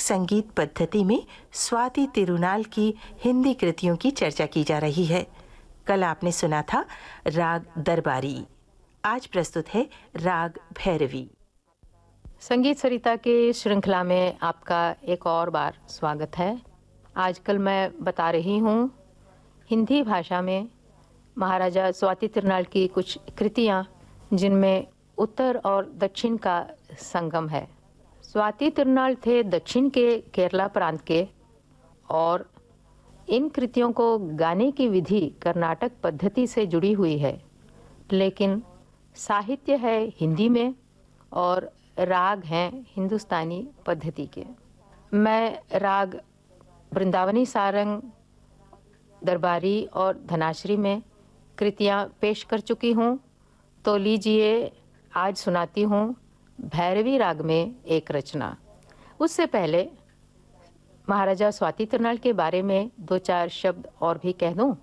संगीत पद्धति में स्वाति तिरुनाल की हिंदी कृतियों की चर्चा की जा रही है। कल आपने सुना था राग दरबारी, आज प्रस्तुत है राग भैरवी। संगीत सरिता के श्रृंखला में आपका एक और बार स्वागत है। आजकल मैं बता रही हूँ हिंदी भाषा में महाराजा स्वाति तिरुनाल की कुछ कृतियाँ जिनमें उत्तर और दक्षिण का संगम है। स्वाति तिरुनाल थे दक्षिण के केरला प्रांत के और इन कृतियों को गाने की विधि कर्नाटक पद्धति से जुड़ी हुई है, लेकिन साहित्य है हिंदी में और राग हैं हिंदुस्तानी पद्धति के। मैं राग वृंदावनी सारंग, दरबारी और धनाश्री में कृतियाँ पेश कर चुकी हूँ, तो लीजिए आज सुनाती हूँ भैरवी राग में एक रचना। उससे पहले महाराजा स्वाति तिरुनाल के बारे में दो चार शब्द और भी कह दूँ।